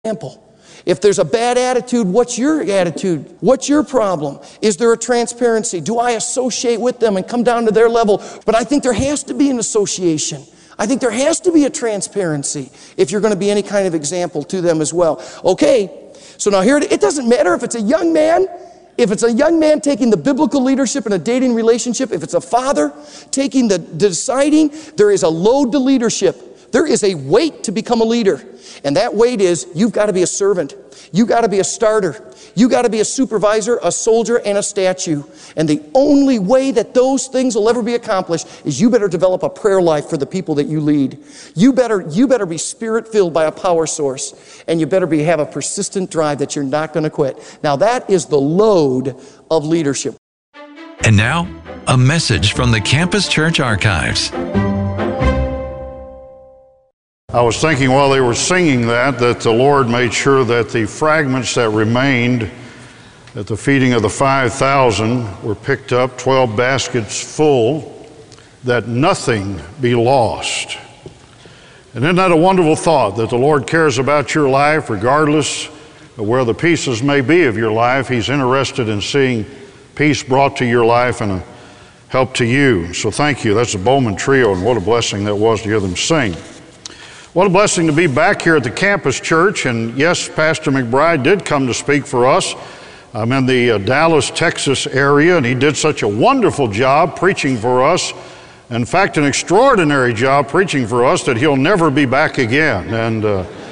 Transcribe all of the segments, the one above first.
example. If there's a bad attitude, what's your attitude? What's your problem? Is there a transparency? Do I associate with them and come down to their level? But I think there has to be an association. I think there has to be a transparency if you're going to be any kind of example to them as well. Okay, so now here, it doesn't matter if it's a young man, taking the biblical leadership in a dating relationship, if it's a father taking the deciding, there is a load to leadership. There is a weight to become a leader. And that weight is, you've got to be a servant. You've got to be a starter. You've got to be a supervisor, a soldier, and a statue. And the only way that those things will ever be accomplished is you better develop a prayer life for the people that you lead. You better be spirit-filled by a power source. And you better have a persistent drive that you're not going to quit. Now that is the load of leadership. And now, a message from the Campus Church Archives. I was thinking while they were singing that the Lord made sure that the fragments that remained at the feeding of the 5,000 were picked up, 12 baskets full, that nothing be lost. And isn't that a wonderful thought, that the Lord cares about your life regardless of where the pieces may be of your life? He's interested in seeing peace brought to your life and a help to you. So thank you. That's the Bowman Trio, and what a blessing that was to hear them sing. What a blessing to be back here at the Campus Church. And yes, Pastor McBride did come to speak for us. I'm in the Dallas, Texas area, and he did such a wonderful job preaching for us. In fact, an extraordinary job preaching for us that he'll never be back again. And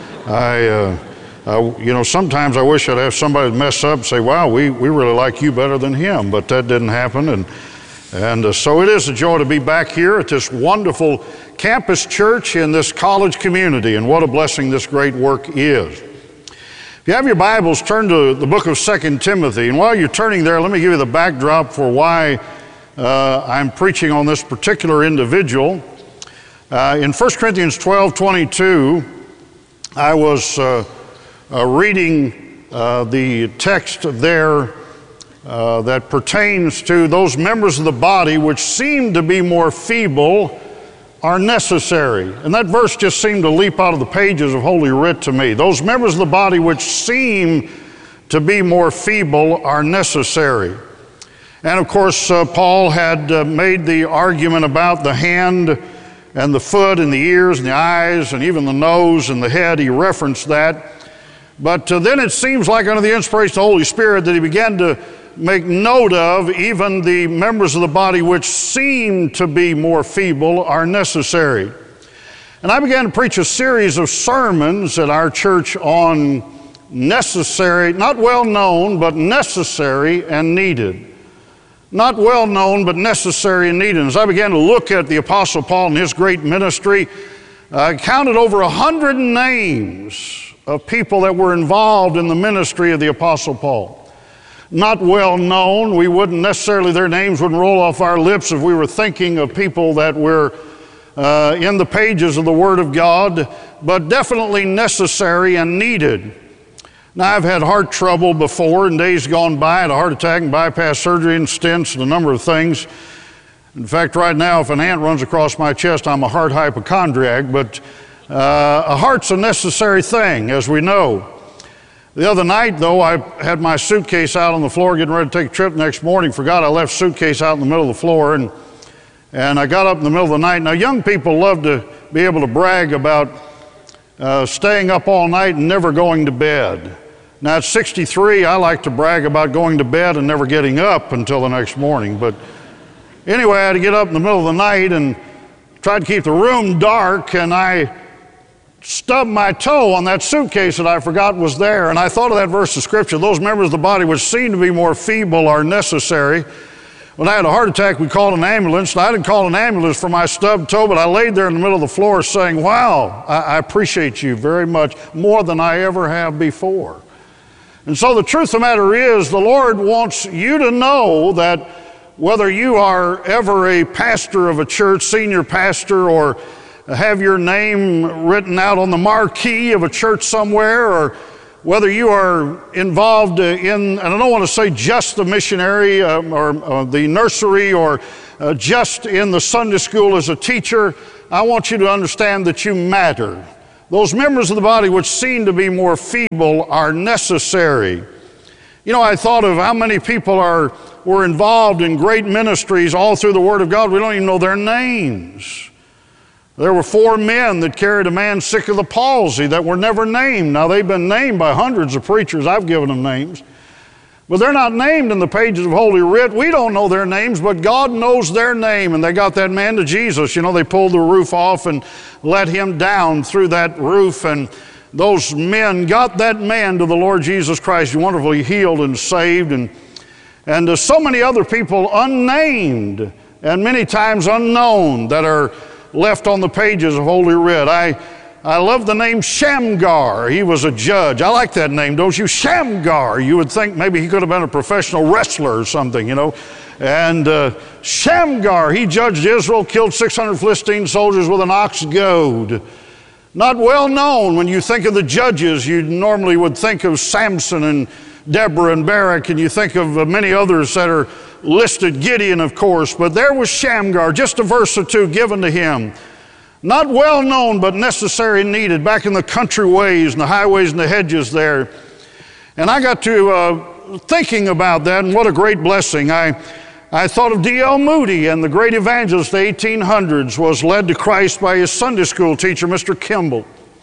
sometimes I wish I'd have somebody mess up and say, wow, we really like you better than him, but that didn't happen. And so it is a joy to be back here at this wonderful campus church in this college community, and what a blessing this great work is. If you have your Bibles, turn to the book of 2 Timothy, and while you're turning there, let me give you the backdrop for why I'm preaching on this particular individual. In 1 Corinthians 12:22, I was reading the text there that pertains to those members of the body which seem to be more feeble are necessary. And that verse just seemed to leap out of the pages of Holy Writ to me. Those members of the body which seem to be more feeble are necessary. And of course, Paul had made the argument about the hand and the foot and the ears and the eyes and even the nose and the head. He referenced that. But then it seems like under the inspiration of the Holy Spirit that he began to make note of even the members of the body which seem to be more feeble are necessary. And I began to preach a series of sermons at our church on necessary, not well known, but necessary and needed. Not well known, but necessary and needed. As I began to look at the Apostle Paul and his great ministry, I counted over 100 names of people that were involved in the ministry of the Apostle Paul. Not well known, their names wouldn't roll off our lips if we were thinking of people that were in the pages of the Word of God, but definitely necessary and needed. Now, I've had heart trouble before in days gone by. I had a heart attack and bypass surgery and stents and a number of things. In fact, right now, if an ant runs across my chest, I'm a heart hypochondriac, but a heart's a necessary thing, as we know. The other night, though, I had my suitcase out on the floor getting ready to take a trip the next morning. Forgot I left suitcase out in the middle of the floor, and I got up in the middle of the night. Now, young people love to be able to brag about staying up all night and never going to bed. Now, at 63, I like to brag about going to bed and never getting up until the next morning. But anyway, I had to get up in the middle of the night and tried to keep the room dark, and I stubbed my toe on that suitcase that I forgot was there. And I thought of that verse of Scripture, those members of the body which seem to be more feeble are necessary. When I had a heart attack, we called an ambulance. I didn't call an ambulance for my stubbed toe, but I laid there in the middle of the floor saying, wow, I appreciate you very much, more than I ever have before. And so the truth of the matter is, the Lord wants you to know that whether you are ever a pastor of a church, senior pastor, or have your name written out on the marquee of a church somewhere, or whether you are involved in, and I don't want to say just the missionary or the nursery or just in the Sunday school as a teacher, I want you to understand that you matter. those members of the body which seem to be more feeble are necessary. You know, I thought of how many people were involved in great ministries all through the Word of God. We don't even know their names. There were 4 men that carried a man sick of the palsy that were never named. Now, they've been named by hundreds of preachers. I've given them names. But they're not named in the pages of Holy Writ. We don't know their names, but God knows their name. And they got that man to Jesus. You know, they pulled the roof off and let him down through that roof. And those men got that man to the Lord Jesus Christ, wonderfully healed and saved. And so many other people unnamed and many times unknown that are left on the pages of Holy Writ. I love the name Shamgar. He was a judge. I like that name, don't you? Shamgar. You would think maybe he could have been a professional wrestler or something, you know. And Shamgar, he judged Israel, killed 600 Philistine soldiers with an ox goad. Not well known. When you think of the judges, you normally would think of Samson and Deborah and Barak, and you think of many others that are listed, Gideon, of course. But there was Shamgar, just a verse or two given to him. Not well known, but necessary and needed, back in the country ways and the highways and the hedges there. And I got to thinking about that, and what a great blessing. I thought of D.L. Moody, and the great evangelist of the 1800s was led to Christ by his Sunday school teacher, Mr. Kimball.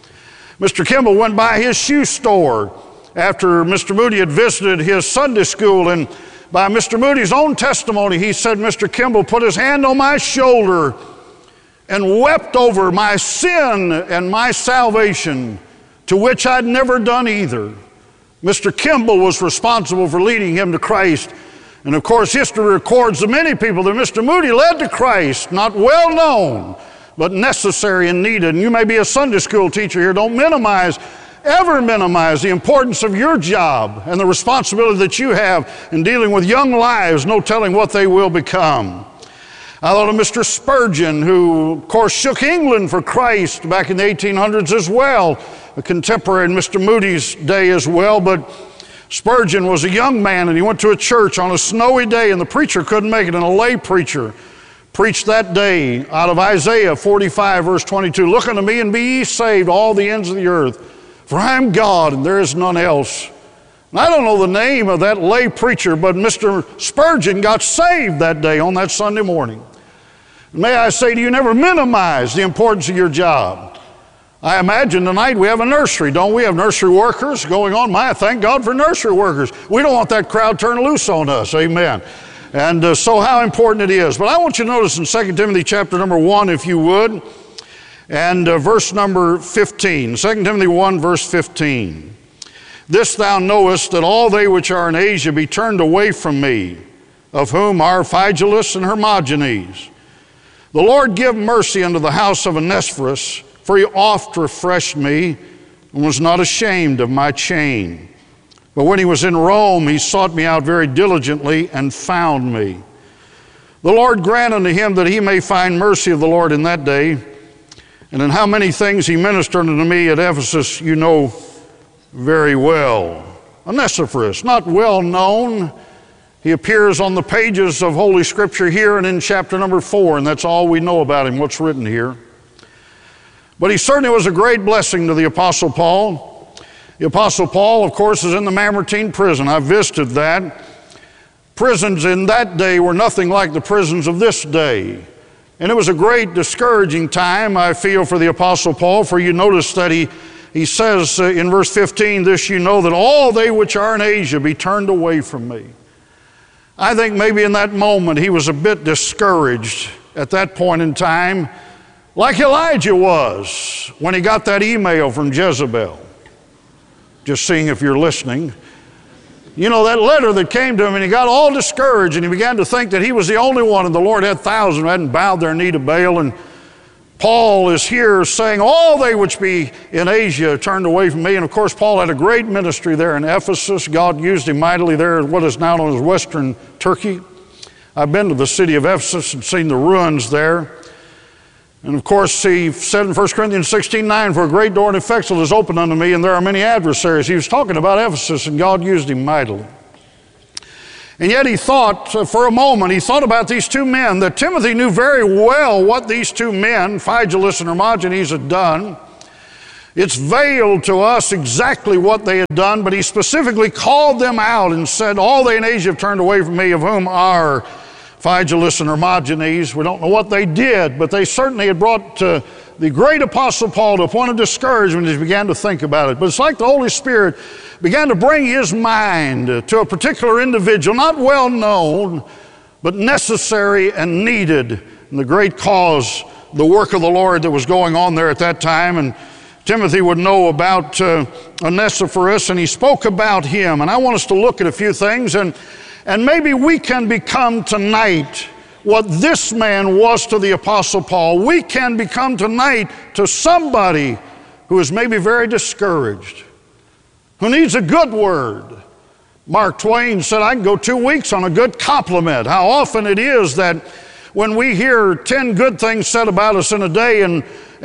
Mr. Kimball went by his shoe store after Mr. Moody had visited his Sunday school, and by Mr. Moody's own testimony, he said, Mr. Kimball put his hand on my shoulder and wept over my sin and my salvation, to which I'd never done either. Mr. Kimball was responsible for leading him to Christ. And of course, history records the many people that Mr. Moody led to Christ, not well known, but necessary and needed. And you may be a Sunday school teacher here. Don't ever minimize the importance of your job and the responsibility that you have in dealing with young lives, no telling what they will become. I thought of Mr. Spurgeon, who, of course, shook England for Christ back in the 1800s as well, a contemporary in Mr. Moody's day as well. But Spurgeon was a young man, and he went to a church on a snowy day, and the preacher couldn't make it, and a lay preacher preached that day out of Isaiah 45, verse 22, "Look unto me and be ye saved, all the ends of the earth, for I am God, and there is none else." And I don't know the name of that lay preacher, but Mr. Spurgeon got saved that day on that Sunday morning. And may I say to you, never minimize the importance of your job. I imagine tonight we have a nursery, don't we? Have nursery workers going on. Thank God for nursery workers. We don't want that crowd turned loose on us, amen. And so how important it is. But I want you to notice in 2 Timothy chapter number 1, if you would, and verse number 15. 2 Timothy 1, verse 15. "This thou knowest, that all they which are in Asia be turned away from me, of whom are Phygelus and Hermogenes. The Lord give mercy unto the house of Onesiphorus, for he oft refreshed me, and was not ashamed of my chain. But when he was in Rome, he sought me out very diligently, and found me. The Lord grant unto him that he may find mercy of the Lord in that day. And in how many things he ministered unto me at Ephesus, you know very well." Onesiphorus, not well known. He appears on the pages of Holy Scripture here and in chapter number 4, and that's all we know about him, what's written here. But he certainly was a great blessing to the Apostle Paul. The Apostle Paul, of course, is in the Mamertine prison. I visited that. Prisons in that day were nothing like the prisons of this day. And it was a great discouraging time, I feel, for the Apostle Paul, for you notice that he says in verse 15, "This you know, that all they which are in Asia be turned away from me." I think maybe in that moment he was a bit discouraged at that point in time, like Elijah was when he got that email from Jezebel. Just seeing if you're listening. You know, that letter that came to him, and he got all discouraged, and he began to think that he was the only one, and the Lord had thousands who hadn't bowed their knee to Baal. And Paul is here saying, all they which be in Asia turned away from me. And of course, Paul had a great ministry there in Ephesus. God used him mightily there in what is now known as Western Turkey. I've been to the city of Ephesus and seen the ruins there. And of course, he said in 1 Corinthians 16:9, "For a great door and effectual is opened unto me, and there are many adversaries." He was talking about Ephesus, and God used him mightily. And yet he thought, for a moment, he thought about these two men, that Timothy knew very well what these two men, Phygelus and Hermogenes, had done. It's veiled to us exactly what they had done, but he specifically called them out and said, all they in Asia have turned away from me, of whom are Phygelus and Hermogenes. We don't know what they did, but they certainly had brought the great Apostle Paul to a point of discouragement as he began to think about it. But it's like the Holy Spirit began to bring his mind to a particular individual, not well known, but necessary and needed in the great cause, the work of the Lord that was going on there at that time. And Timothy would know about Onesiphorus, and he spoke about him. And I want us to look at a few things, and maybe we can become tonight what this man was to the Apostle Paul. We can become tonight to somebody who is maybe very discouraged, who needs a good word. Mark Twain said, I can go 2 weeks on a good compliment. How often it is that when we hear 10 good things said about us in a day and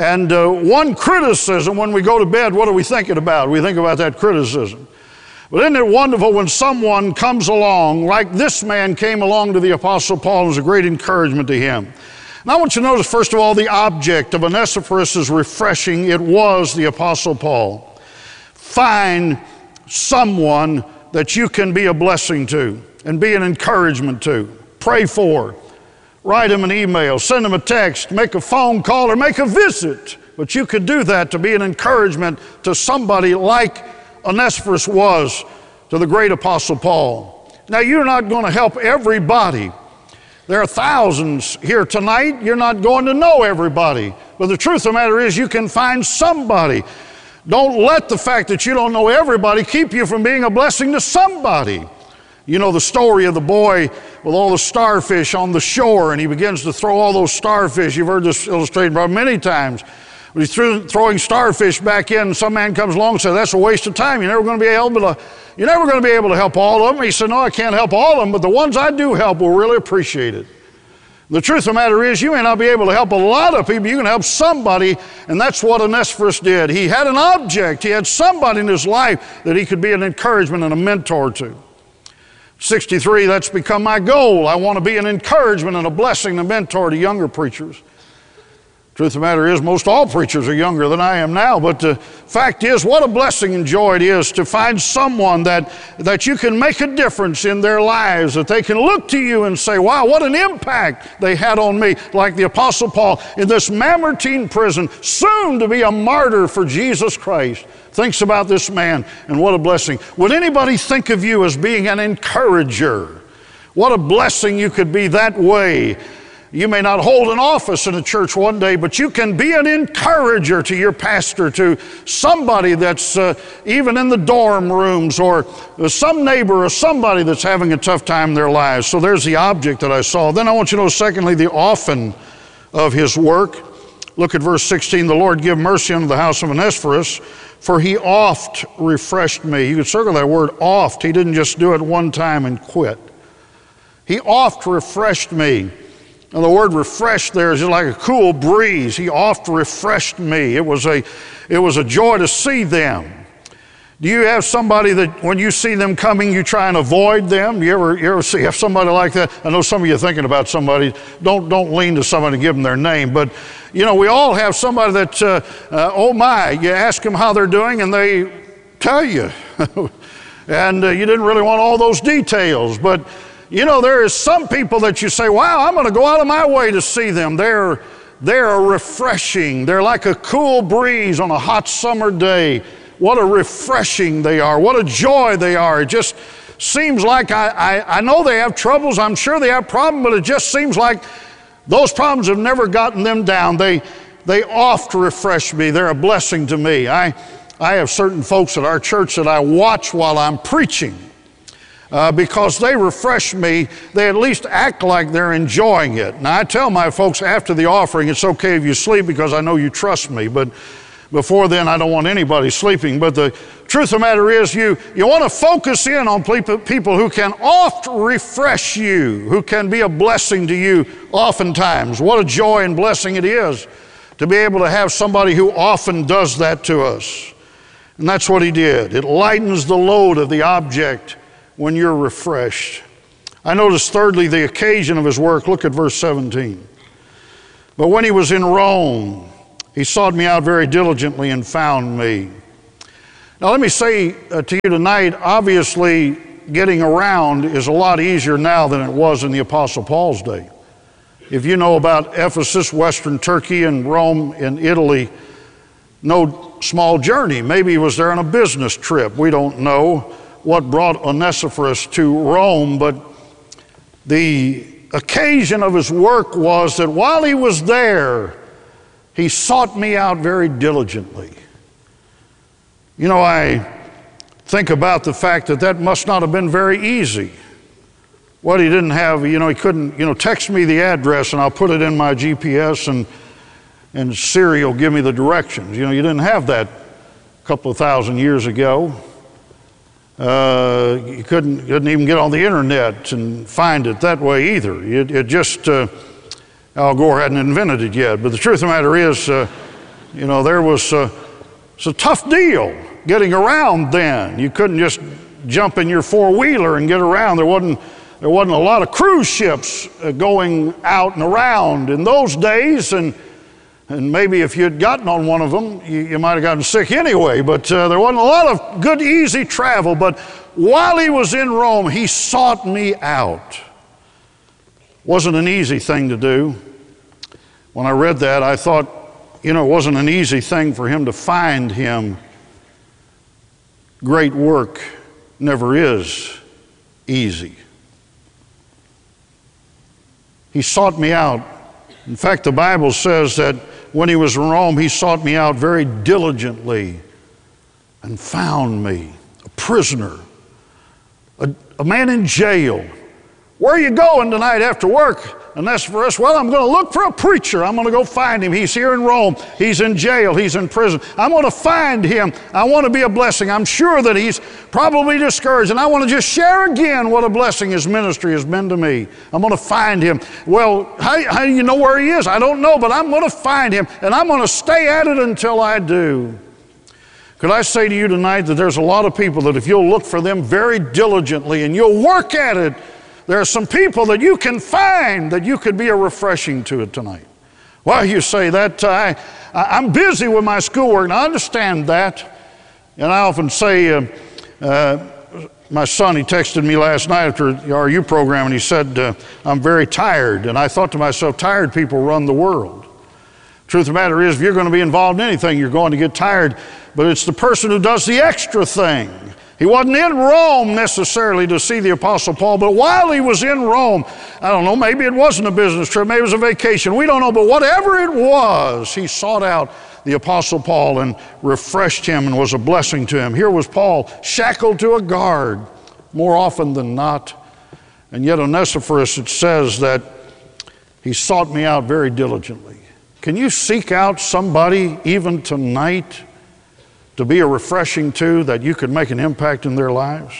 one criticism, when we go to bed, what are we thinking about? We think about that criticism. But isn't it wonderful when someone comes along, like this man came along to the Apostle Paul, and was a great encouragement to him. And I want you to notice, first of all, the object of Onesiphorus' refreshing. It was the Apostle Paul. Find someone that you can be a blessing to and be an encouragement to. Pray for. Write him an email, send him a text, make a phone call, or make a visit. But you could do that to be an encouragement to somebody like Onesiphorus was to the great Apostle Paul. Now, you're not going to help everybody. There are thousands here tonight. You're not going to know everybody. But the truth of the matter is, you can find somebody. Don't let the fact that you don't know everybody keep you from being a blessing to somebody. You know the story of the boy with all the starfish on the shore, and he begins to throw all those starfish. You've heard this illustrated about many times. But he's throwing starfish back in, and some man comes along and says, that's a waste of time. You're never going to be able to help all of them. He said, no, I can't help all of them, but the ones I do help will really appreciate it. The truth of the matter is, you may not be able to help a lot of people. You can help somebody, and that's what Onesiphorus did. He had an object. He had somebody in his life that he could be an encouragement and a mentor to. 63, that's become my goal. I want to be an encouragement and a blessing and a mentor to younger preachers. Truth of the matter is, most all preachers are younger than I am now, but the fact is, what a blessing and joy it is to find someone that you can make a difference in their lives, that they can look to you and say, wow, what an impact they had on me, like the Apostle Paul in this Mamertine prison, soon to be a martyr for Jesus Christ. Thinks about this man, and what a blessing. Would anybody think of you as being an encourager? What a blessing you could be that way. You may not hold an office in a church one day, but you can be an encourager to your pastor, to somebody that's even in the dorm rooms, or some neighbor or somebody that's having a tough time in their lives. So there's the object that I saw. Then I want you to know, secondly, the often of his work. Look at verse 16. The Lord give mercy unto the house of Onesiphorus, for he oft refreshed me. You could circle that word, oft. He didn't just do it one time and quit. He oft refreshed me. Now, the word refreshed there is just like a cool breeze. He oft refreshed me. It was a joy to see them. Do you have somebody that when you see them coming, you try and avoid them? You ever have somebody like that? I know some of you are thinking about somebody. Don't lean to somebody and give them their name. But, you know, we all have somebody that, oh my, you ask them how they're doing and they tell you. And you didn't really want all those details. But, you know, there is some people that you say, wow, I'm going to go out of my way to see them. They're refreshing. They're like a cool breeze on a hot summer day. What a refreshing they are. What a joy they are. It just seems like I know they have troubles. I'm sure they have problems, but it just seems like those problems have never gotten them down. They oft refresh me. They're a blessing to me. I have certain folks at our church that I watch while I'm preaching. Because they refresh me, they at least act like they're enjoying it. Now, I tell my folks after the offering, it's okay if you sleep because I know you trust me, but before then, I don't want anybody sleeping. But the truth of the matter is, you want to focus in on people who can oft refresh you, who can be a blessing to you oftentimes. What a joy and blessing it is to be able to have somebody who often does that to us. And that's what he did. It lightens the load of the object when you're refreshed. I notice thirdly the occasion of his work. Look at verse 17. But when he was in Rome, He sought me out very diligently and found me. Now let me say to you tonight, obviously getting around is a lot easier now than it was in the Apostle Paul's day. If you know about Ephesus, Western Turkey, and Rome in Italy, no small journey. Maybe he was there on a business trip. We don't know what brought Onesiphorus to Rome, but the occasion of his work was that while he was there, he sought me out very diligently. You know, I think about the fact that that must not have been very easy. What he didn't have, he couldn't, text me the address and I'll put it in my GPS and Siri will give me the directions. You didn't have that a couple of thousand years ago. You couldn't even get on the internet and find it that way either. Al Gore hadn't invented it yet. But the truth of the matter is, there was it's a tough deal getting around then. You couldn't just jump in your four-wheeler and get around. There wasn't a lot of cruise ships going out and around in those days, and maybe if you'd gotten on one of them, you might have gotten sick anyway, but there wasn't a lot of good, easy travel. But while he was in Rome, he sought me out. Wasn't an easy thing to do. When I read that, I thought, it wasn't an easy thing for him to find him. Great work never is easy. He sought me out. In fact, the Bible says that when he was in Rome, he sought me out very diligently and found me, a prisoner, a man in jail. Where are you going tonight after work? And that's for us. Well, I'm going to look for a preacher. I'm going to go find him. He's here in Rome. He's in jail. He's in prison. I'm going to find him. I want to be a blessing. I'm sure that he's probably discouraged, and I want to just share again what a blessing his ministry has been to me. I'm going to find him. Well, how do you know where he is? I don't know, but I'm going to find him, and I'm going to stay at it until I do. Could I say to you tonight that there's a lot of people that if you'll look for them very diligently and you'll work at it, there are some people that you can find that you could be a refreshing to it tonight. Well, you say that I'm busy with my schoolwork, and I understand that. And I often say, my son, he texted me last night after the RU program, and he said, I'm very tired. And I thought to myself, tired people run the world. Truth of the matter is, if you're going to be involved in anything, you're going to get tired. But it's the person who does the extra thing. He wasn't in Rome necessarily to see the Apostle Paul, but while he was in Rome, I don't know, maybe it wasn't a business trip, maybe it was a vacation, we don't know, but whatever it was, he sought out the Apostle Paul and refreshed him and was a blessing to him. Here was Paul shackled to a guard more often than not, and yet Onesiphorus, it says that he sought me out very diligently. Can you seek out somebody even tonight to be a refreshing to, that you could make an impact in their lives?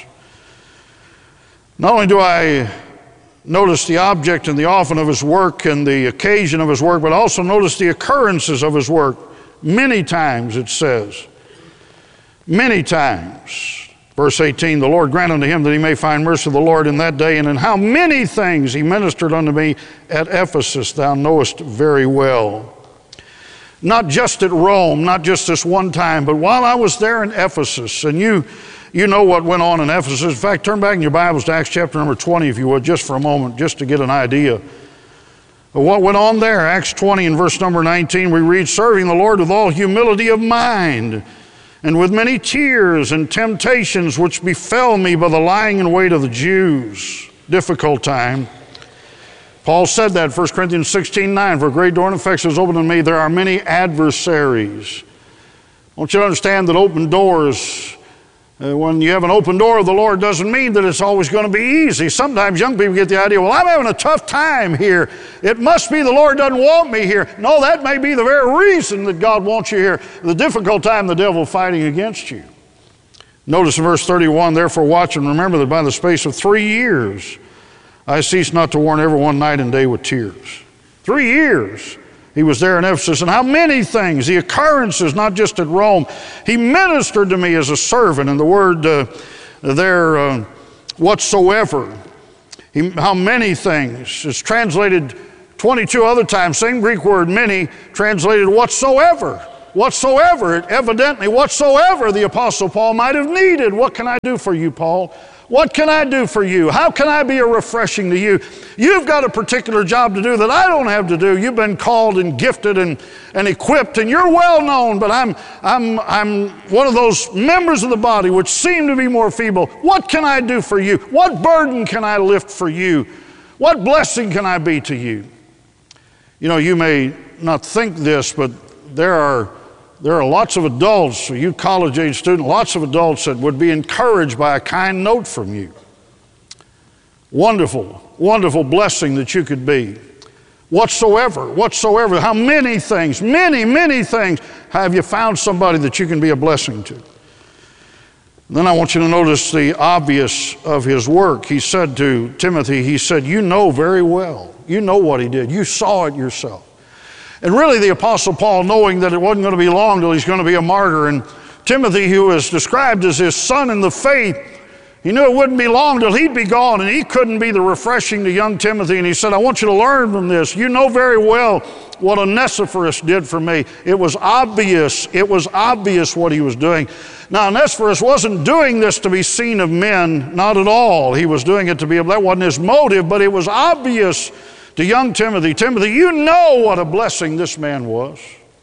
Not only do I notice the object and the often of his work and the occasion of his work, but also notice the occurrences of his work. Many times, it says. Many times. Verse 18, the Lord grant unto him that he may find mercy of the Lord in that day, and in how many things he ministered unto me at Ephesus, thou knowest very well. Not just at Rome, not just this one time, but while I was there in Ephesus, and you know what went on in Ephesus. In fact, turn back in your Bibles to Acts chapter number 20, if you would, just for a moment, just to get an idea of what went on there. Acts 20 and verse number 19, we read, serving the Lord with all humility of mind, and with many tears and temptations which befell me by the lying in wait of the Jews. Difficult time. Paul said that in 1 Corinthians 16:9, for a great door and effectual is open to me, there are many adversaries. I want you to understand that open doors, when you have an open door of the Lord, doesn't mean that it's always going to be easy. Sometimes young people get the idea, well, I'm having a tough time here. It must be the Lord doesn't want me here. No, that may be the very reason that God wants you here. The difficult time, the devil fighting against you. Notice in verse 31, therefore watch and remember that by the space of 3 years, I cease not to warn everyone night and day with tears. 3 years he was there in Ephesus, and how many things, the occurrences, not just at Rome. He ministered to me as a servant, and the word whatsoever. How many things is translated 22 other times, same Greek word, many, translated whatsoever. Whatsoever, evidently, whatsoever the Apostle Paul might have needed. What can I do for you, Paul? What can I do for you? How can I be a refreshing to you? You've got a particular job to do that I don't have to do. You've been called and gifted and equipped, and you're well known, but I'm one of those members of the body which seem to be more feeble. What can I do for you? What burden can I lift for you? What blessing can I be to you? You know, you may not think this, but there are lots of adults, you college-age students, lots of adults that would be encouraged by a kind note from you. Wonderful, wonderful blessing that you could be. Whatsoever, how many things, many things have you found somebody that you can be a blessing to? Then I want you to notice the obvious of his work. He said to Timothy, he said, you know very well. You know what he did. You saw it yourself. And really the Apostle Paul, knowing that it wasn't going to be long till he's going to be a martyr, and Timothy, who was described as his son in the faith, he knew it wouldn't be long till he'd be gone, and he couldn't be the refreshing to young Timothy. And he said, I want you to learn from this. You know very well what Onesiphorus did for me. It was obvious what he was doing. Now, Onesiphorus wasn't doing this to be seen of men, not at all. He was doing it to be, that wasn't his motive, but it was obvious to young Timothy. Timothy, you know what a blessing this man was.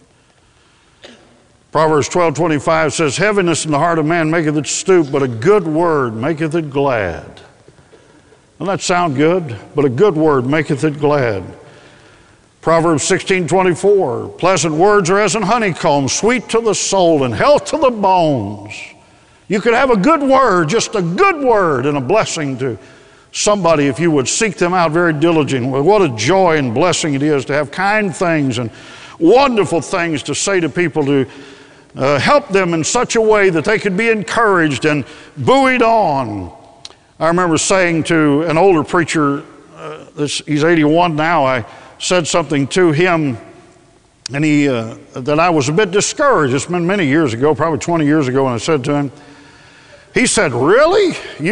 Proverbs 12:25 says, heaviness in the heart of man maketh it stoop, but a good word maketh it glad. Doesn't that sound good? But a good word maketh it glad. Proverbs 16:24, pleasant words are as an honeycomb, sweet to the soul and health to the bones. You could have a good word, just a good word, and a blessing to somebody if you would seek them out very diligently. What a joy and blessing it is to have kind things and wonderful things to say to people, to help them in such a way that they could be encouraged and buoyed on. I remember saying to an older preacher, he's 81 now, I said something to him, and that I was a bit discouraged. It's been many years ago, probably 20 years ago, and I said to him, he said, really?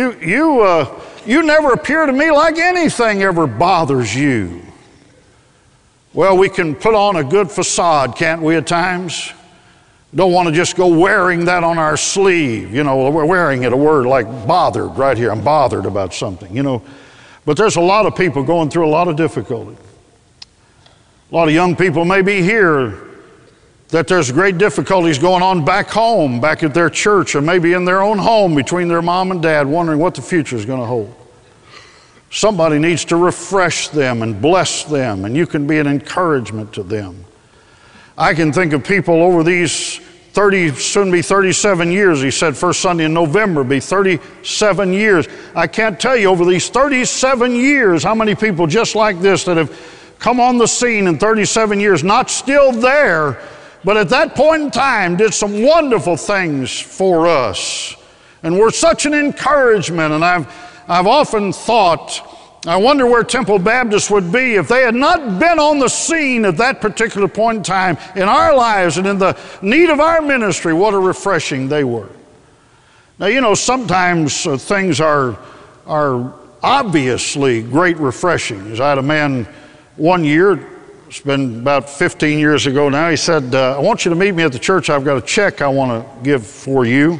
You never appear to me like anything ever bothers you. Well, we can put on a good facade, can't we, at times? Don't want to just go wearing that on our sleeve. You know, we're wearing it, a word like bothered right here. I'm bothered about something, you know. But there's a lot of people going through a lot of difficulty. A lot of young people may be here that there's great difficulties going on back home, back at their church, or maybe in their own home between their mom and dad, wondering what the future is going to hold. Somebody needs to refresh them and bless them, and you can be an encouragement to them. I can think of people over these 30, soon be 37 years. He said first Sunday in November be 37 years. I can't tell you over these 37 years how many people just like this that have come on the scene in 37 years, not still there, but at that point in time did some wonderful things for us. And were such an encouragement. And I've often thought, I wonder where Temple Baptist would be if they had not been on the scene at that particular point in time in our lives and in the need of our ministry. What a refreshing they were. Now, you know, sometimes things are obviously great refreshings. I had a man one year, it's been about 15 years ago now, he said, I want you to meet me at the church. I've got a check I want to give for you.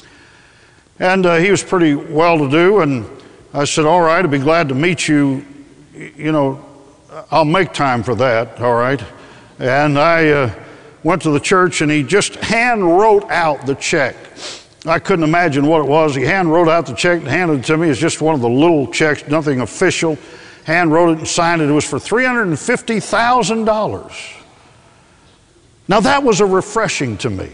And he was pretty well-to-do, and I said, all right, I'd be glad to meet you. You know, I'll make time for that, all right? And I went to the church, and he just hand-wrote out the check. I couldn't imagine what it was. He hand-wrote out the check and handed it to me. It's just one of the little checks, nothing official. Hand-wrote it and signed it. It was for $350,000. Now, that was a refreshing to me.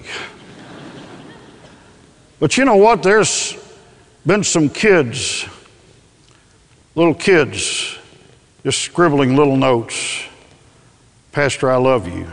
But you know what? There's been some kids, little kids, just scribbling little notes. Pastor, I love you.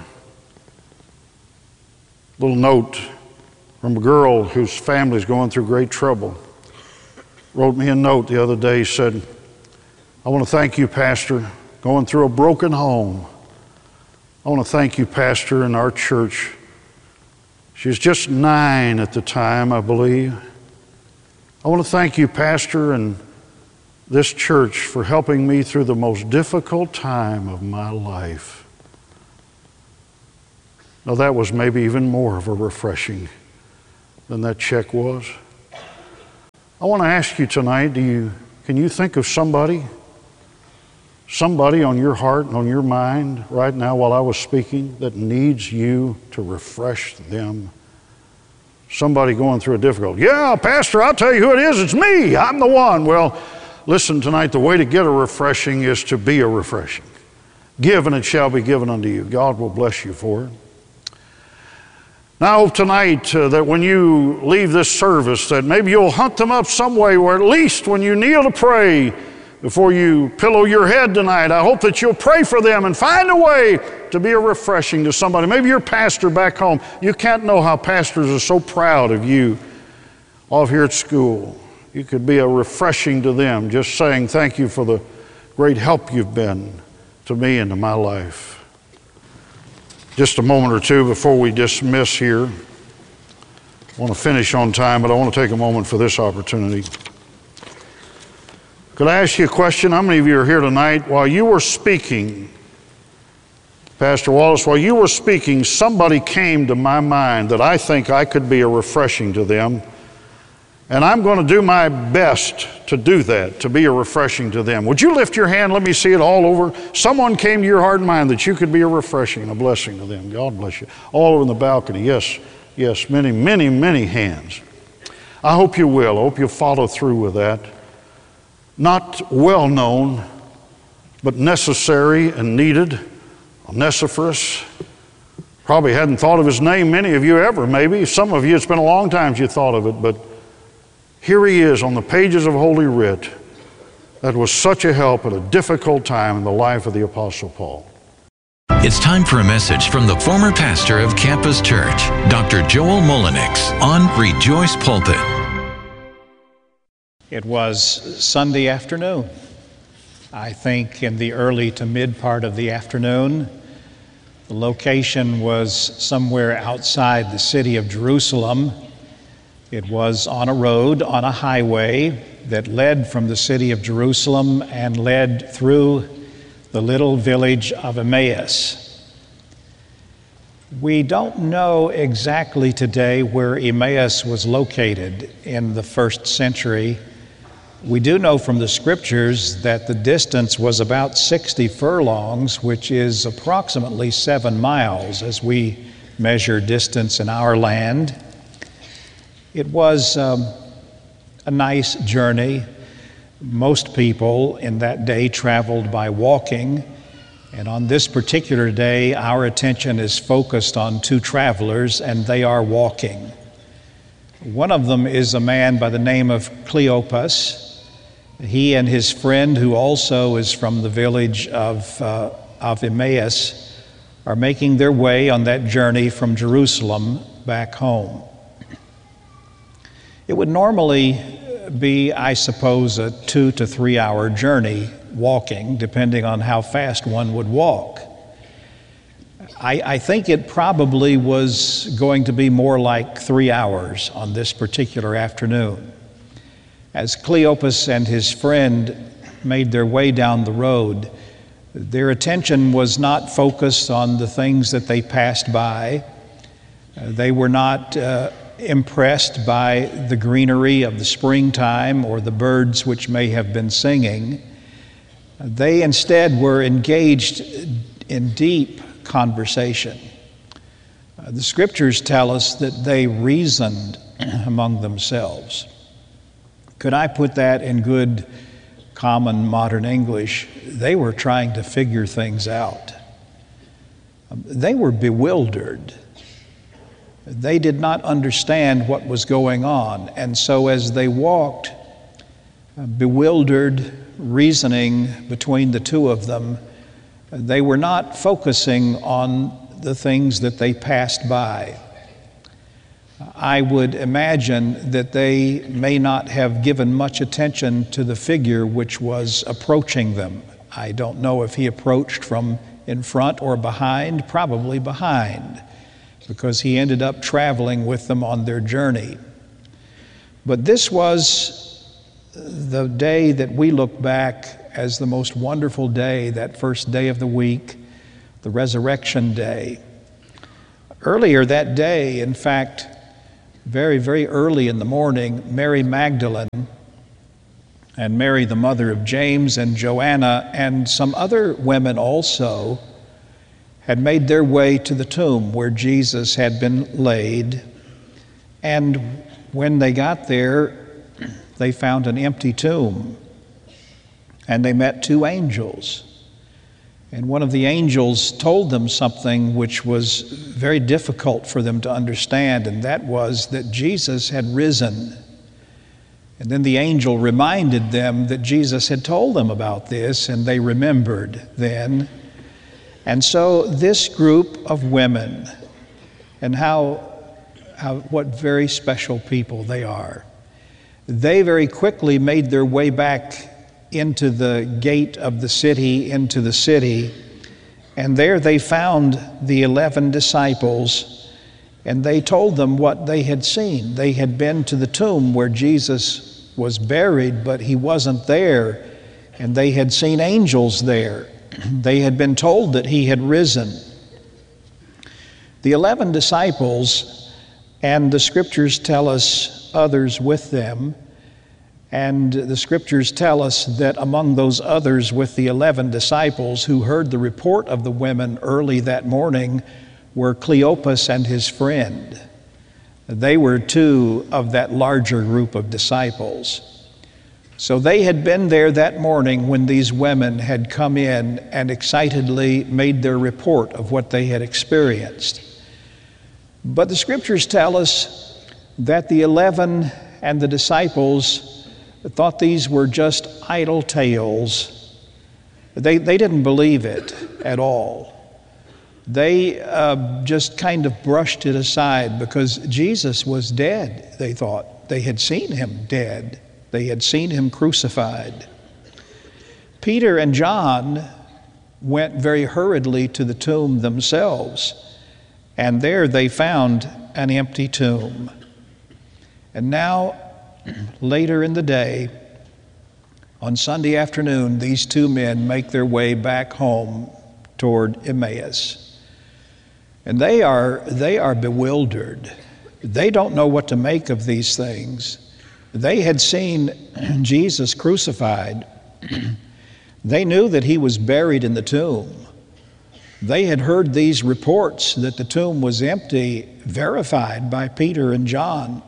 Little note from a girl whose family's going through great trouble. Wrote me a note the other day, said, I want to thank you, Pastor, going through a broken home. I want to thank you, Pastor, in our church. She was just 9 at the time, I believe. I want to thank you, Pastor, and this church for helping me through the most difficult time of my life. Now, that was maybe even more of a refreshing than that check was. I want to ask you tonight, can you think of somebody on your heart and on your mind right now while I was speaking that needs you to refresh them? Somebody going through a difficulty. Yeah, Pastor, I'll tell you who it is. It's me. I'm the one. Well, listen tonight, the way to get a refreshing is to be a refreshing. Give and it shall be given unto you. God will bless you for it. Now, I hope tonight that when you leave this service that maybe you'll hunt them up some way, or at least when you kneel to pray before you pillow your head tonight, I hope that you'll pray for them and find a way to be a refreshing to somebody. Maybe your pastor back home. You can't know how pastors are so proud of you off here at school. You could be a refreshing to them, just saying thank you for the great help you've been to me and to my life. Just a moment or two before we dismiss here. I want to finish on time, but I want to take a moment for this opportunity. Could I ask you a question? How many of you are here tonight? While you were speaking, Pastor Wallace, while you were speaking, somebody came to my mind that I think I could be a refreshing to them. And I'm going to do my best to do that, to be a refreshing to them. Would you lift your hand? Let me see it all over. Someone came to your heart and mind that you could be a refreshing, a blessing to them. God bless you. All over in the balcony. Yes, many, many, many hands. I hope you will. I hope you'll follow through with that. Not well known, but necessary and needed. Onesiphorus. Probably hadn't thought of his name, many of you ever, maybe. Some of you, it's been a long time since you thought of it, but here he is on the pages of Holy Writ. That was such a help at a difficult time in the life of the Apostle Paul. It's time for a message from the former pastor of Campus Church, Dr. Joel Mullenix, on Rejoice Pulpit. It was Sunday afternoon. I think in the early to mid part of the afternoon. The location was somewhere outside the city of Jerusalem. It was on a road, on a highway that led from the city of Jerusalem and led through the little village of Emmaus. We don't know exactly today where Emmaus was located in the first century. We do know from the scriptures that the distance was about 60 furlongs, which is approximately 7 miles as we measure distance in our land. It was a nice journey. Most people in that day traveled by walking, and on this particular day, our attention is focused on 2 travelers, and they are walking. One of them is a man by the name of Cleopas. He and his friend, who also is from the village of Emmaus, are making their way on that journey from Jerusalem back home. It would normally be, I suppose, a 2 to 3 hour journey walking, depending on how fast one would walk. I think it probably was going to be more like 3 hours on this particular afternoon. As Cleopas and his friend made their way down the road, their attention was not focused on the things that they passed by. They were not impressed by the greenery of the springtime or the birds which may have been singing. They instead were engaged in deep conversation. The scriptures tell us that they reasoned among themselves. Could I put that in good common modern English? They were trying to figure things out. They were bewildered. They did not understand what was going on, and so as they walked, bewildered, reasoning between the 2 of them, they were not focusing on the things that they passed by. I would imagine that they may not have given much attention to the figure which was approaching them. I don't know if he approached from in front or behind, probably behind, because he ended up traveling with them on their journey. But this was the day that we look back as the most wonderful day, that first day of the week, the Resurrection Day. Earlier that day, in fact, very, very early in the morning, Mary Magdalene and Mary, the mother of James and Joanna, and some other women also had made their way to the tomb where Jesus had been laid. And when they got there, they found an empty tomb. And they met two angels. And one of the angels told them something which was very difficult for them to understand, and that was that Jesus had risen. And then the angel reminded them that Jesus had told them about this, and they remembered then. And so this group of women, and what very special people they are, they very quickly made their way back into the gate of the city, into the city, and there they found the 11 disciples, and they told them what they had seen. They had been to the tomb where Jesus was buried, but he wasn't there, and they had seen angels there. They had been told that he had risen. The 11 disciples, and the scriptures tell us others with them, and the scriptures tell us that among those others with the 11 disciples who heard the report of the women early that morning were Cleopas and his friend. They were two of that larger group of disciples. So they had been there that morning when these women had come in and excitedly made their report of what they had experienced. But the scriptures tell us that the 11 and the disciples thought these were just idle tales. They didn't believe it at all. They just kind of brushed it aside because Jesus was dead, they thought. They had seen him dead. They had seen him crucified. Peter and John went very hurriedly to the tomb themselves, and there they found an empty tomb. And now, later in the day, on Sunday afternoon, these two men make their way back home toward Emmaus. And they are bewildered. They don't know what to make of these things. They had seen Jesus crucified. They knew that he was buried in the tomb. They had heard these reports that the tomb was empty, verified by Peter and John.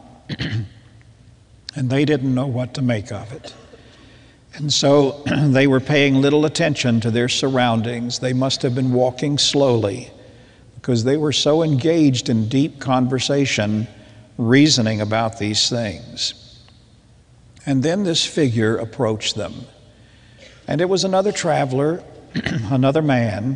And they didn't know what to make of it. And so they were paying little attention to their surroundings. They must have been walking slowly because they were so engaged in deep conversation, reasoning about these things. And then this figure approached them. And it was another traveler, another man.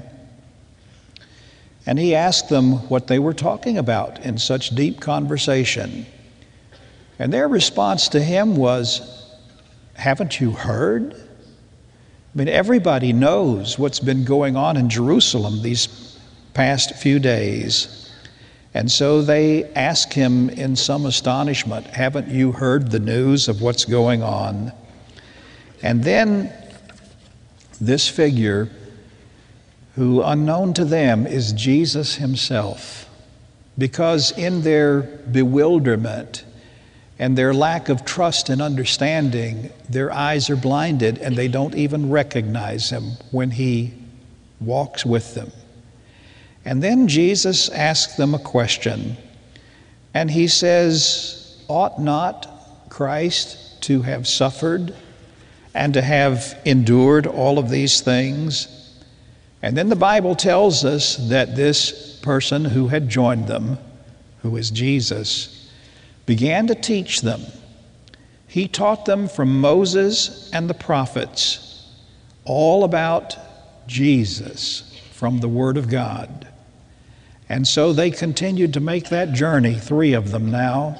And he asked them what they were talking about in such deep conversation. And their response to him was, "Haven't you heard?" I mean, everybody knows what's been going on in Jerusalem these past few days. And so they ask him in some astonishment, "Haven't you heard the news of what's going on?" And then this figure, who unknown to them is Jesus himself, because in their bewilderment and their lack of trust and understanding, their eyes are blinded and they don't even recognize him when he walks with them. And then Jesus asks them a question, and he says, "Ought not Christ to have suffered and to have endured all of these things?" And then the Bible tells us that this person who had joined them, who is Jesus, began to teach them. He taught them from Moses and the prophets all about Jesus from the Word of God. And so they continued to make that journey, 3 of them now.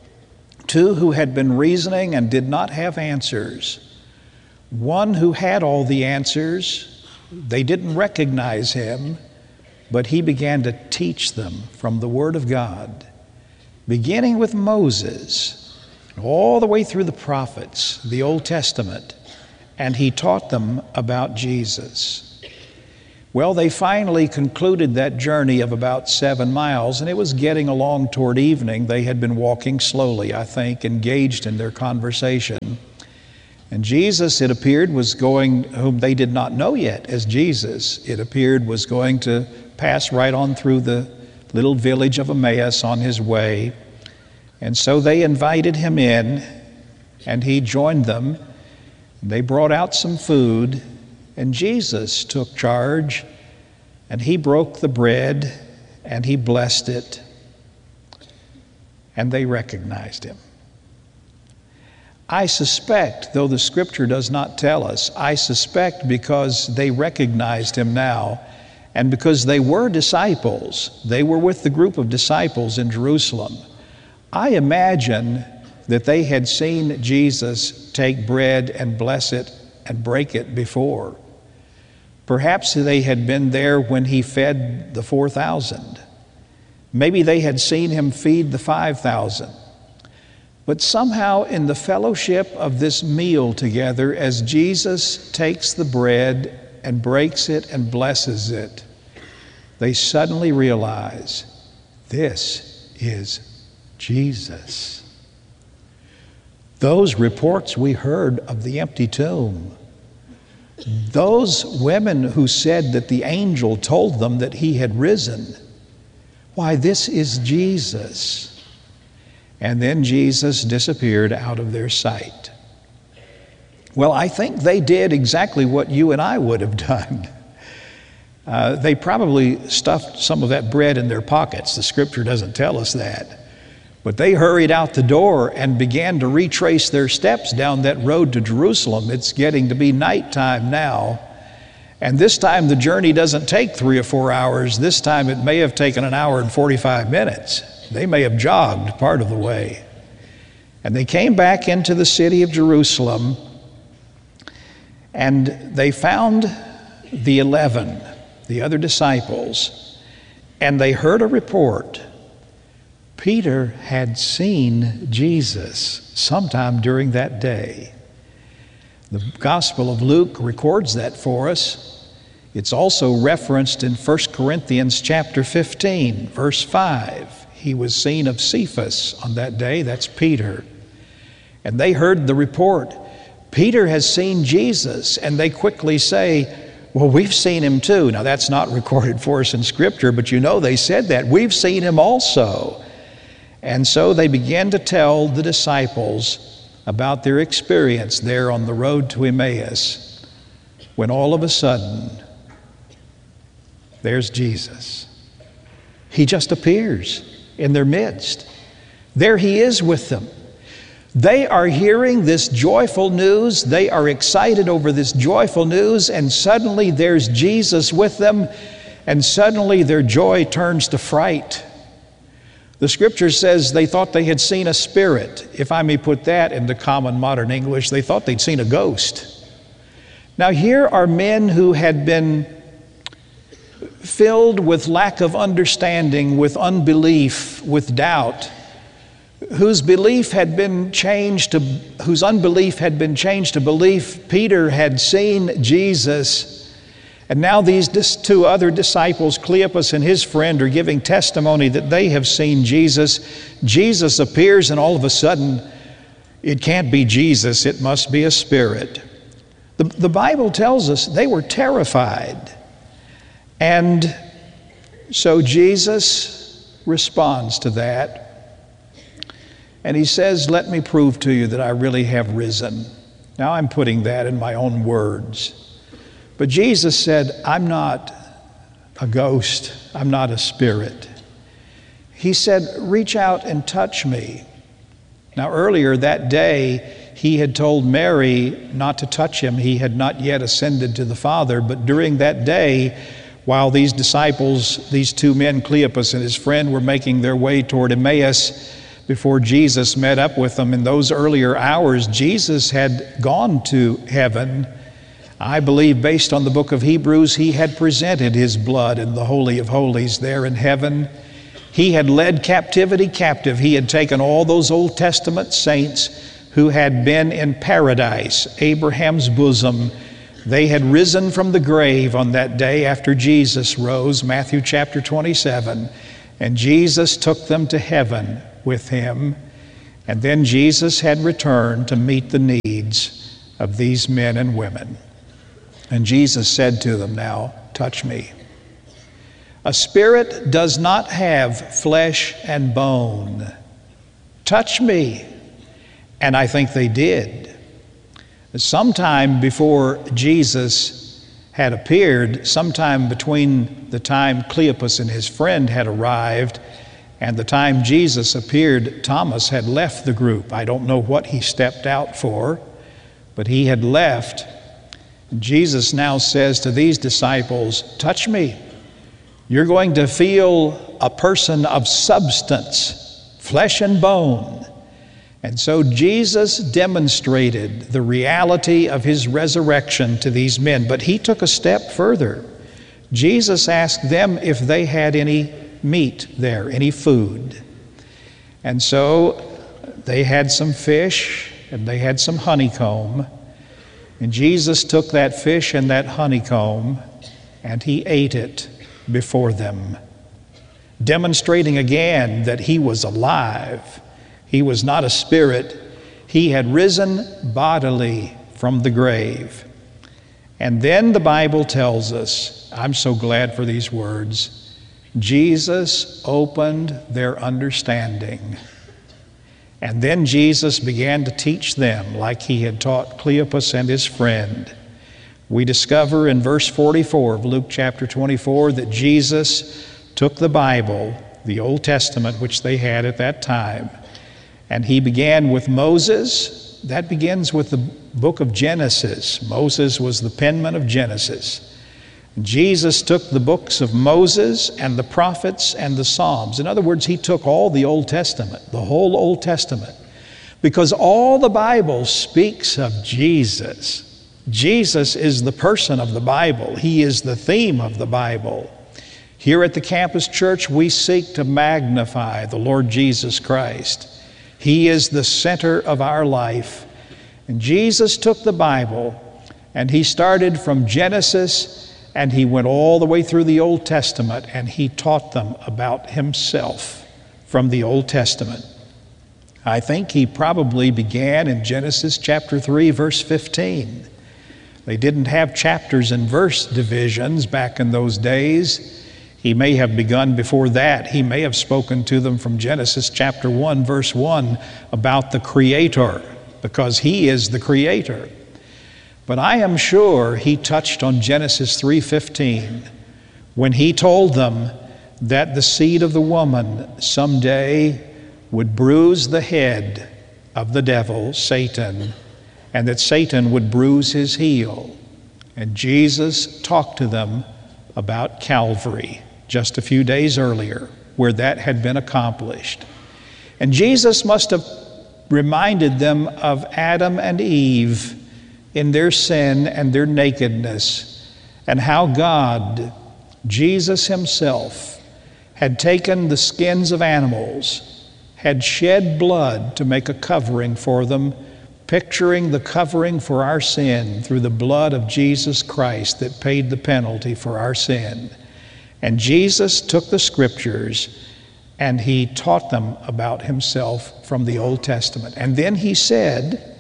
2 who had been reasoning and did not have answers. 1 who had all the answers. They didn't recognize him, but he began to teach them from the Word of God, beginning with Moses. all the way through the prophets, the Old Testament, and he taught them about Jesus. Well, they finally concluded that journey of about 7 miles, and it was getting along toward evening. They had been walking slowly, I think, engaged in their conversation. And Jesus, it appeared, was going, whom they did not know yet as Jesus, it appeared was going to pass right on through the little village of Emmaus on his way. And so they invited him in, and he joined them. They brought out some food, and Jesus took charge, and he broke the bread, and he blessed it, and they recognized him. I suspect, though the scripture does not tell us, I suspect because they recognized him now, and because they were disciples, they were with the group of disciples in Jerusalem. I imagine that they had seen Jesus take bread and bless it and break it before. Perhaps they had been there when he fed the 4,000. Maybe they had seen him feed the 5,000. But somehow in the fellowship of this meal together, as Jesus takes the bread and breaks it and blesses it, they suddenly realize, this is Jesus. Those reports we heard of the empty tomb, those women who said that the angel told them that he had risen, why, this is Jesus. And then Jesus disappeared out of their sight. Well, I think they did exactly what you and I would have done. They probably stuffed some of that bread in their pockets. The scripture doesn't tell us that. But they hurried out the door and began to retrace their steps down that road to Jerusalem. It's getting to be nighttime now. And this time the journey doesn't take 3 or 4 hours. This time it may have taken 1 hour and 45 minutes. They may have jogged part of the way. And they came back into the city of Jerusalem, and they found the 11, the other disciples, and they heard a report. Peter had seen Jesus sometime during that day. The Gospel of Luke records that for us. It's also referenced in 1 Corinthians chapter 15, verse 5. He was seen of Cephas on that day, that's Peter. And they heard the report, Peter has seen Jesus, and they quickly say, well, we've seen him too. Now that's not recorded for us in Scripture, but you know they said that. We've seen him also. And so they began to tell the disciples about their experience there on the road to Emmaus, when all of a sudden, there's Jesus. He just appears in their midst. There he is with them. They are hearing this joyful news. They are excited over this joyful news, and suddenly there's Jesus with them, and suddenly their joy turns to fright. The scripture says they thought they had seen a spirit. If I may put that into common modern English, they thought they'd seen a ghost. Now here are men who had been filled with lack of understanding, with unbelief, with doubt, whose unbelief had been changed to belief. Peter had seen Jesus. And now these 2 other disciples, Cleopas and his friend, are giving testimony that they have seen Jesus. Jesus appears, and all of a sudden, it can't be Jesus, it must be a spirit. The Bible tells us they were terrified. And so Jesus responds to that. And he says, let me prove to you that I really have risen. Now I'm putting that in my own words. But Jesus said, I'm not a ghost. I'm not a spirit. He said, reach out and touch me. Now earlier that day, he had told Mary not to touch him. He had not yet ascended to the Father. But during that day, while these disciples, these 2 men, Cleopas and his friend, were making their way toward Emmaus, before Jesus met up with them in those earlier hours, Jesus had gone to heaven. I believe, based on the book of Hebrews, he had presented his blood in the Holy of Holies there in heaven. He had led captivity captive. He had taken all those Old Testament saints who had been in paradise, Abraham's bosom. They had risen from the grave on that day after Jesus rose, Matthew chapter 27, and Jesus took them to heaven with him. And then Jesus had returned to meet the needs of these men and women. And Jesus said to them, "Now, touch me. A spirit does not have flesh and bone. Touch me." And I think they did. Sometime before Jesus had appeared, sometime between the time Cleopas and his friend had arrived and the time Jesus appeared, Thomas had left the group. I don't know what he stepped out for, but he had left. And Jesus now says to these disciples, "Touch me. You're going to feel a person of substance, flesh and bone." And so Jesus demonstrated the reality of his resurrection to these men. But he took a step further. Jesus asked them if they had any meat there, any food. And so they had some fish and they had some honeycomb. And Jesus took that fish and that honeycomb and he ate it before them, demonstrating again that he was alive. He was not a spirit. He had risen bodily from the grave. And then the Bible tells us, I'm so glad for these words, Jesus opened their understanding. And then Jesus began to teach them like he had taught Cleopas and his friend. We discover in verse 44 of Luke chapter 24 that Jesus took the Bible, the Old Testament, which they had at that time, and he began with Moses. That begins with the book of Genesis. Moses was the penman of Genesis. Jesus took the books of Moses and the prophets and the Psalms. In other words, he took all the Old Testament, the whole Old Testament, because all the Bible speaks of Jesus. Jesus is the person of the Bible. He is the theme of the Bible. Here at the Campus Church, we seek to magnify the Lord Jesus Christ. He is the center of our life. And Jesus took the Bible and he started from Genesis and he went all the way through the Old Testament and he taught them about himself from the Old Testament. I think he probably began in Genesis chapter 3, verse 15. They didn't have chapters and verse divisions back in those days. He may have begun before that. He may have spoken to them from Genesis chapter 1, verse 1 about the Creator, because he is the Creator. But I am sure he touched on Genesis 3:15 when he told them that the seed of the woman someday would bruise the head of the devil, Satan, and that Satan would bruise his heel. And Jesus talked to them about Calvary just a few days earlier, where that had been accomplished. And Jesus must have reminded them of Adam and Eve in their sin and their nakedness, and how God, Jesus himself, had taken the skins of animals, had shed blood to make a covering for them, picturing the covering for our sin through the blood of Jesus Christ that paid the penalty for our sin. And Jesus took the scriptures and he taught them about himself from the Old Testament. And then he said,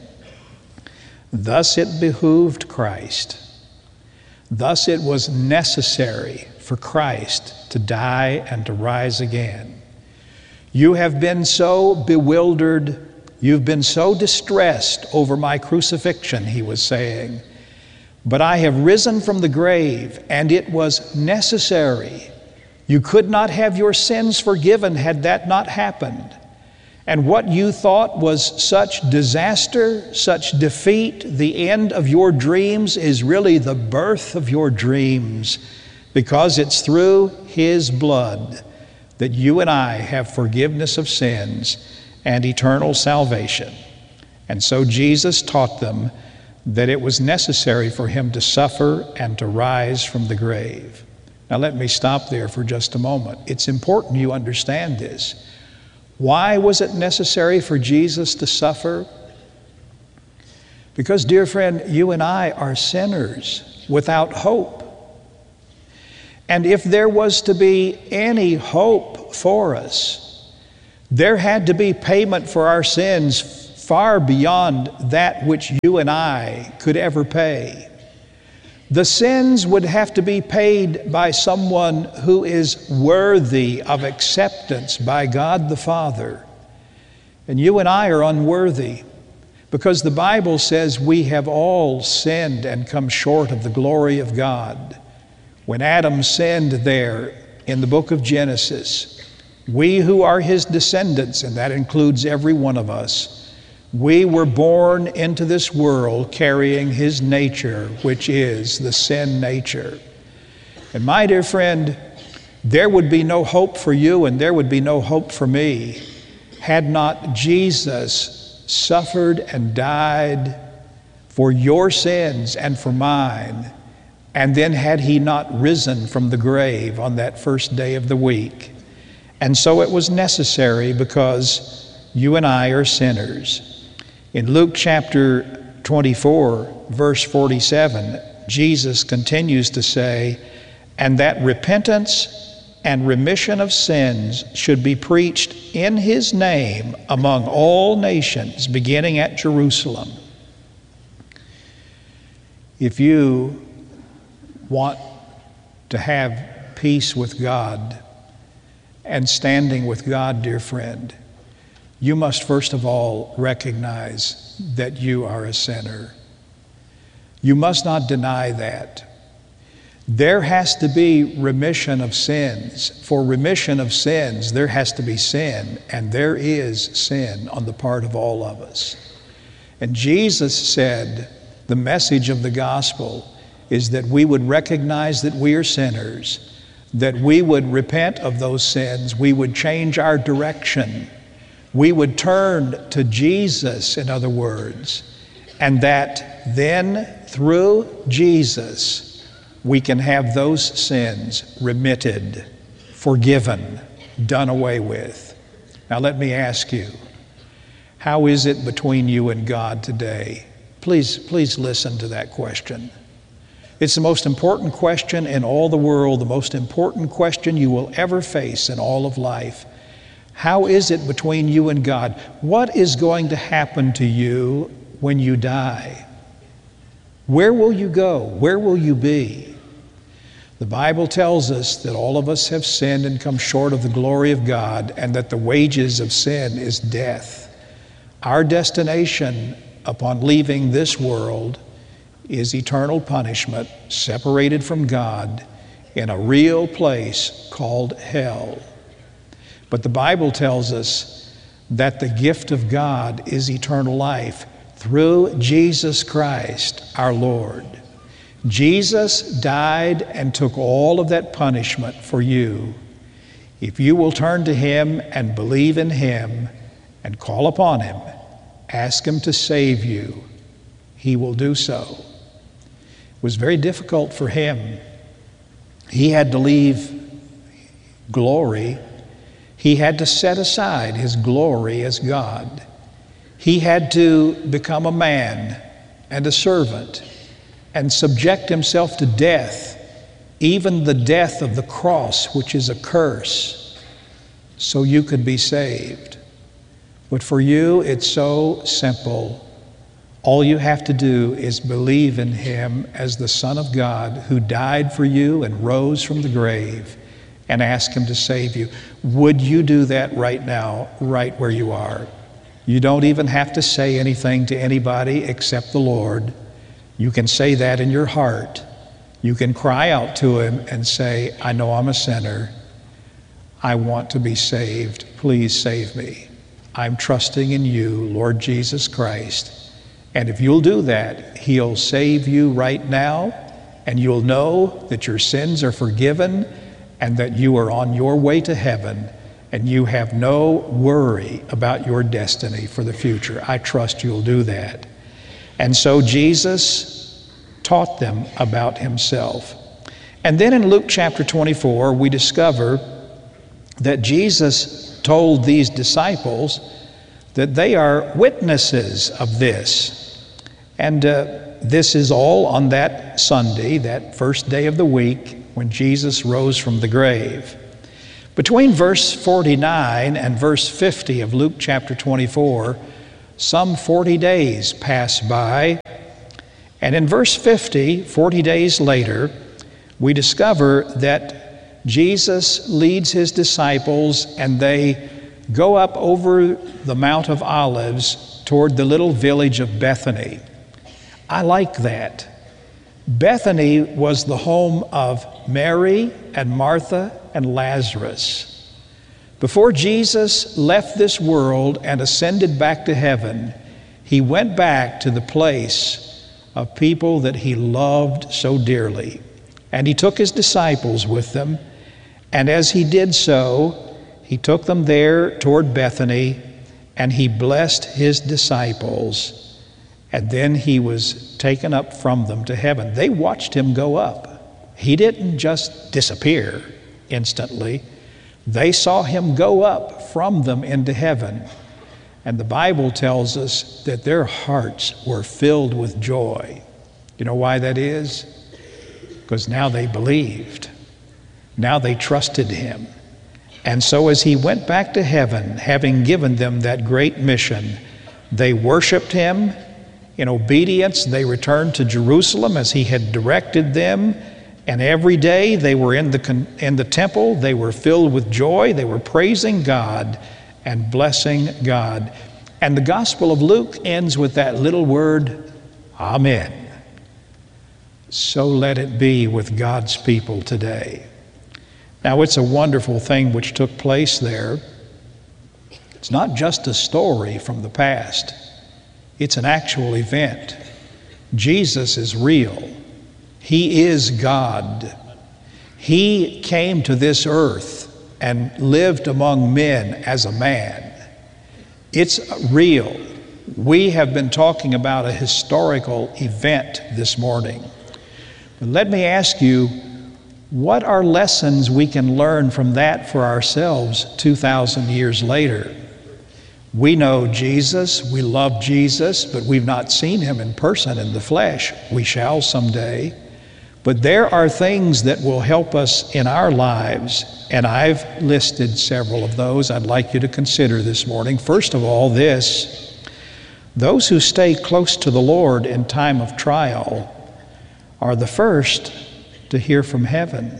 thus it behooved Christ. Thus it was necessary for Christ to die and to rise again. You have been so bewildered, you've been so distressed over my crucifixion, he was saying. But I have risen from the grave, and it was necessary. You could not have your sins forgiven had that not happened. And what you thought was such disaster, such defeat, the end of your dreams is really the birth of your dreams, because it's through his blood that you and I have forgiveness of sins and eternal salvation. And so Jesus taught them that it was necessary for him to suffer and to rise from the grave. Now let me stop there for just a moment. It's important you understand this. Why was it necessary for Jesus to suffer? Because, dear friend, you and I are sinners without hope. And if there was to be any hope for us, there had to be payment for our sins far beyond that which you and I could ever pay. The sins would have to be paid by someone who is worthy of acceptance by God the Father. And you and I are unworthy, because the Bible says we have all sinned and come short of the glory of God. When Adam sinned there in the book of Genesis, we who are his descendants, and that includes every one of us, we were born into this world carrying his nature, which is the sin nature. And my dear friend, there would be no hope for you and there would be no hope for me had not Jesus suffered and died for your sins and for mine, and then had he not risen from the grave on that first day of the week. And so it was necessary because you and I are sinners. In Luke chapter 24, verse 47, Jesus continues to say, "And that repentance and remission of sins should be preached in his name among all nations, beginning at Jerusalem." If you want to have peace with God and standing with God, dear friend, you must first of all recognize that you are a sinner. You must not deny that. There has to be remission of sins. For remission of sins, there has to be sin, and there is sin on the part of all of us. And Jesus said the message of the gospel is that we would recognize that we are sinners, that we would repent of those sins, we would change our direction, we would turn to Jesus, in other words, and that then through Jesus we can have those sins remitted, forgiven, done away with. Now let me ask you, how is it between you and God today? Please listen to that question. It's the most important question in all the world, the most important question you will ever face in all of life. How is it between you and God? What is going to happen to you when you die? Where will you go? Where will you be? The Bible tells us that all of us have sinned and come short of the glory of God, and that the wages of sin is death. Our destination upon leaving this world is eternal punishment, separated from God in a real place called hell. But the Bible tells us that the gift of God is eternal life through Jesus Christ our Lord. Jesus died and took all of that punishment for you. If you will turn to him and believe in him and call upon him, ask him to save you, he will do so. It was very difficult for him. He had to leave glory. He had to set aside his glory as God. He had to become a man and a servant and subject himself to death, even the death of the cross, which is a curse, so you could be saved. But for you, it's so simple. All you have to do is believe in him as the Son of God who died for you and rose from the grave, and ask him to save you. Would you do that right now, right where you are? You don't even have to say anything to anybody except the Lord. You can say that in your heart. You can cry out to him and say, "I know I'm a sinner. I want to be saved. Please save me. I'm trusting in you, Lord Jesus Christ." And if you'll do that, he'll save you right now, and you'll know that your sins are forgiven and that you are on your way to heaven, and you have no worry about your destiny for the future. I trust you'll do that. And so Jesus taught them about himself. And then in Luke chapter 24, we discover that Jesus told these disciples that they are witnesses of this. And this is all on that Sunday, that first day of the week, when Jesus rose from the grave. Between verse 49 and verse 50 of Luke chapter 24, some 40 days pass by. And in verse 50, 40 days later, we discover that Jesus leads his disciples and they go up over the Mount of Olives toward the little village of Bethany. I like that. Bethany was the home of Mary and Martha and Lazarus. Before Jesus left this world and ascended back to heaven, he went back to the place of people that he loved so dearly. And he took his disciples with them, and as he did so, he took them there toward Bethany, and he blessed his disciples. And then he was taken up from them to heaven. They watched him go up. He didn't just disappear instantly. They saw him go up from them into heaven. And the Bible tells us that their hearts were filled with joy. You know why that is? Because now they believed. Now they trusted him. And so as he went back to heaven, having given them that great mission, they worshiped him. In obedience, they returned to Jerusalem as he had directed them. And every day they were in the temple. They were filled with joy. They were praising God and blessing God. And the Gospel of Luke ends with that little word, Amen. So let it be with God's people today. Now, it's a wonderful thing which took place there. It's not just a story from the past. It's an actual event. Jesus is real. He is God. He came to this earth and lived among men as a man. It's real. We have been talking about a historical event this morning. But let me ask you, what are lessons we can learn from that for ourselves 2,000 years later? We know Jesus, we love Jesus, but we've not seen him in person in the flesh. We shall someday. But there are things that will help us in our lives, and I've listed several of those I'd like you to consider this morning. First of all, this: those who stay close to the Lord in time of trial are the first to hear from heaven.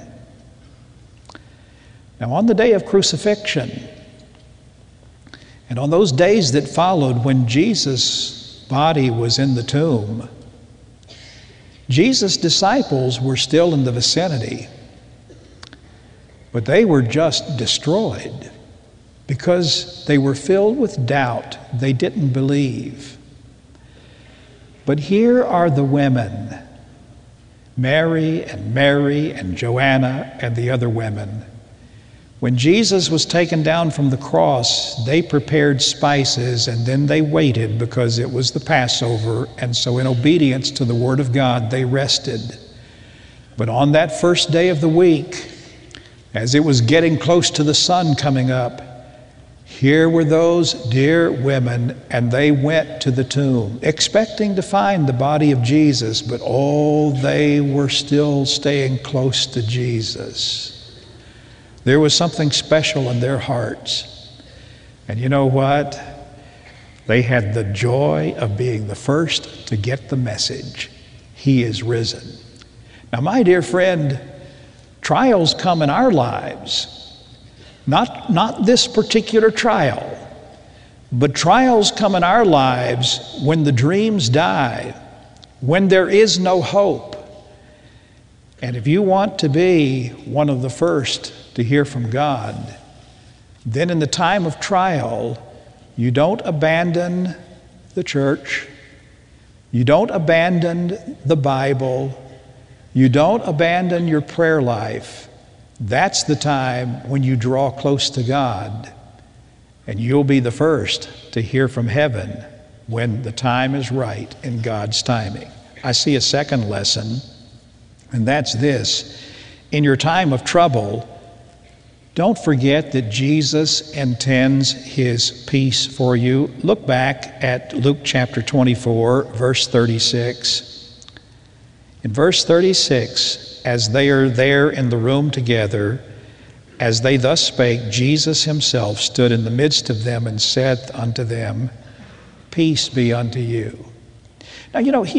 Now, on the day of crucifixion, and on those days that followed when Jesus' body was in the tomb, Jesus' disciples were still in the vicinity, but they were just destroyed because they were filled with doubt. They didn't believe. But here are the women, Mary and Joanna and the other women. When Jesus was taken down from the cross, they prepared spices and then they waited because it was the Passover, and so in obedience to the Word of God, they rested. But on that first day of the week, as it was getting close to the sun coming up, here were those dear women, and they went to the tomb, expecting to find the body of Jesus, but oh, they were still staying close to Jesus. There was something special in their hearts. And you know what? They had the joy of being the first to get the message. He is risen. Now, my dear friend, trials come in our lives. Not this particular trial, but trials come in our lives when the dreams die, when there is no hope. And if you want to be one of the first to hear from God, then in the time of trial, you don't abandon the church, you don't abandon the Bible, you don't abandon your prayer life. That's the time when you draw close to God, and you'll be the first to hear from heaven when the time is right in God's timing. I see a second lesson, and that's this: in your time of trouble, don't forget that Jesus intends His peace for you. Look back at Luke chapter 24, verse 36. In verse 36, as they are there in the room together, as they thus spake, Jesus Himself stood in the midst of them and said unto them, Peace be unto you. Now, you know, He